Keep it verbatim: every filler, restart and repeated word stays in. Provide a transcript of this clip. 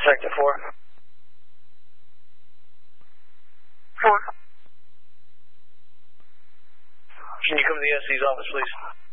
Sector four. Four. Can you come to the S C's office, please?